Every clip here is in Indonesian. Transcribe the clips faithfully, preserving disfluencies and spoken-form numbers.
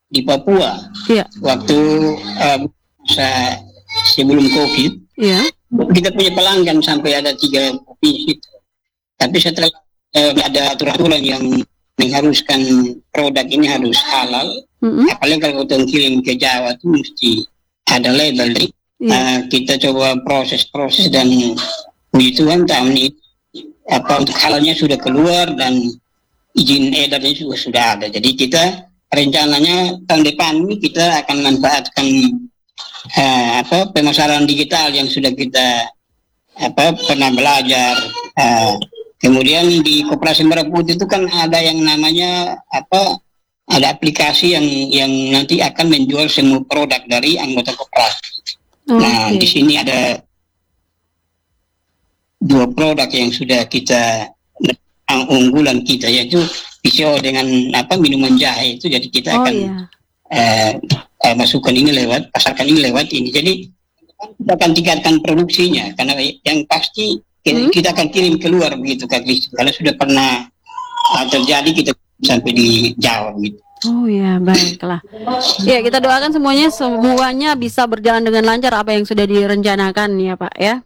di Papua. Iya. Waktu uh, masa sebelum COVID, iya. kita punya pelanggan sampai ada tiga provinsi. Tapi setelah uh, ada aturan yang mengharuskan produk ini harus halal, mm-hmm. apalagi kalau kita kirim ke Jawa itu mesti ada label. Yeah. Uh, kita coba proses-proses dan puji Tuhan tahun ini apa untuk halalnya sudah keluar dan izin edarnya juga sudah ada. Jadi kita rencananya tahun depan ini kita akan manfaatkan uh, apa pemasaran digital yang sudah kita apa pernah belajar. Uh, Kemudian di Koperasi Merah Putih itu kan ada yang namanya apa? Ada aplikasi yang yang nanti akan menjual semua produk dari anggota koperasi. Okay. Nah, di sini ada dua produk yang sudah kita unggulan kita, yaitu pisau dengan apa minuman jahe itu. Jadi kita oh, akan yeah. eh, eh, masukkan ini lewat pasarkan ini lewat ini. Jadi kita akan tingkatkan produksinya karena yang pasti Hmm? kita akan kirim keluar begitu Kak Kristi. Kalau sudah pernah uh, terjadi kita sampai di Jawa gitu. Oh ya, baiklah. Ya, kita doakan semuanya semuanya bisa berjalan dengan lancar apa yang sudah direncanakan ya Pak ya.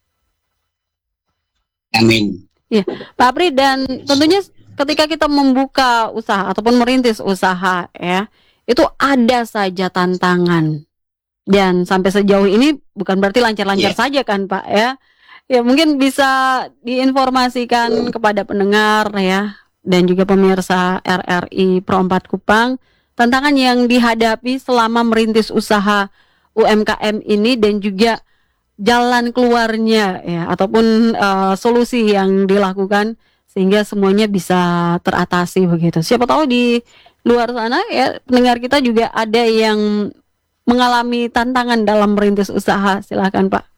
Amin. Ya, Pak Apri, dan tentunya ketika kita membuka usaha ataupun merintis usaha ya, itu ada saja tantangan. Dan sampai sejauh ini bukan berarti lancar-lancar yeah. saja kan Pak ya. Ya mungkin bisa diinformasikan kepada pendengar ya dan juga pemirsa R R I Pro empat Kupang tantangan yang dihadapi selama merintis usaha U M K M ini dan juga jalan keluarnya ya ataupun uh, solusi yang dilakukan sehingga semuanya bisa teratasi begitu. Siapa tahu di luar sana ya pendengar kita juga ada yang mengalami tantangan dalam merintis usaha. Silakan Pak.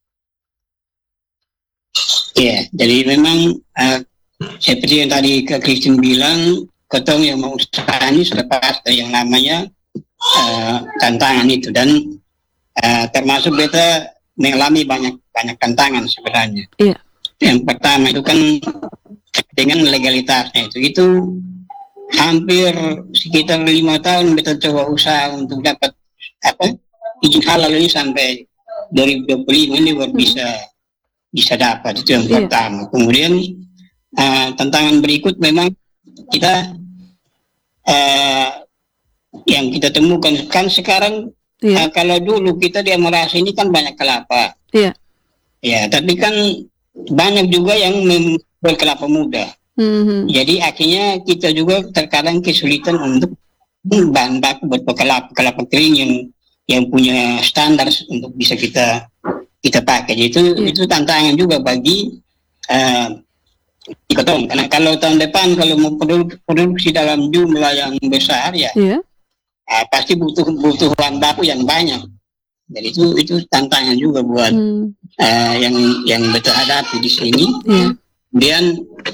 Ya, jadi memang uh, seperti yang tadi Kak Christine bilang, ketong yang mau usaha ini sudah pasti yang namanya uh, tantangan itu dan uh, termasuk kita mengalami banyak banyak tantangan sebenarnya. Iya. Yang pertama itu kan dengan legalitasnya itu itu hampir sekitar lima tahun kita coba usaha untuk dapat apa izin halal ini sampai dua ribu dua puluh lima ini baru hmm. bisa bisa dapat, itu yang iya. pertama. Kemudian uh, tantangan berikut memang kita uh, yang kita temukan kan sekarang iya. uh, kalau dulu kita di Amarasi ini kan banyak kelapa, iya. ya tapi kan banyak juga yang membuat kelapa muda. Mm-hmm. Jadi akhirnya kita juga terkadang kesulitan untuk bahan baku buat kelapa kelapa kering yang yang punya standar untuk bisa kita kita pakai. Jadi itu yeah. itu tantangan juga bagi uh, ketong karena kalau tahun depan kalau mau produk, produksi dalam jumlah yang besar ya yeah. uh, pasti butuh butuh bahan baku yang banyak. Jadi itu itu tantangan juga buat mm. uh, yang yang kita hadapi di sini. Yeah. Kemudian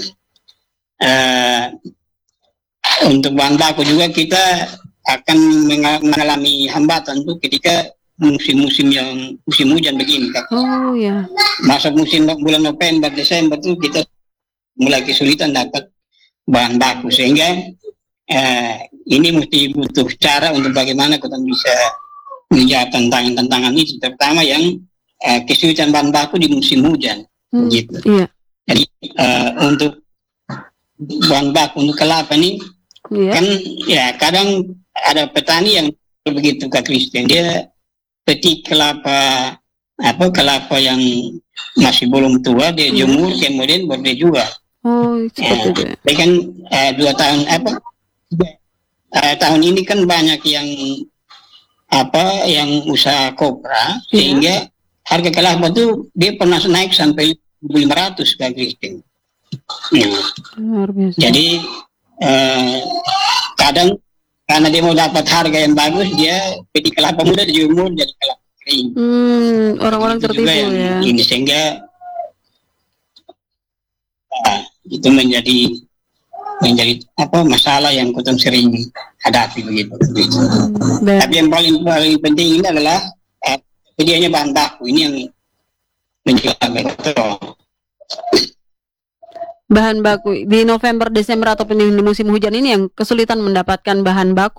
uh, untuk bahan baku juga kita akan mengalami hambatan tuh ketika musim-musim yang musim hujan begini kan. Oh ya. Masuk musim bulan November, Desember tuh kita mulai kesulitan dapat bahan baku sehingga eh, ini mesti butuh cara untuk bagaimana kita bisa menjawab tantangan-tantangan ini terutama yang eh, kesulitan bahan baku di musim hujan hmm, gitu. Iya. Jadi eh, untuk bahan baku untuk kelapa ini iya. kan ya kadang ada petani yang begitu Kak Christian dia petik kelapa apa kelapa yang masih belum tua dia jemur hmm. kemudian baru dia jual. Oh, seperti itu. Ya, kan uh, dua tahun apa uh, tahun ini kan banyak yang apa yang usaha kopra yeah. sehingga harga kelapa tuh dia pernah naik sampai lima ratus Kak Christine. Nah, luar biasa. Jadi uh, kadang karena dia mau dapat harga yang bagus, dia petik kelapa muda dijemur jadi kelapa kering. Hmm, orang-orang tertipu ya. Ini sehingga nah, itu menjadi menjadi apa masalah yang kita sering hadapi begitu. Hmm, Tapi yang paling paling penting ini adalah eh, sedianya bahan baku ini yang menjaga betul. Bahan baku di November, Desember ataupun di musim hujan ini yang kesulitan mendapatkan bahan baku.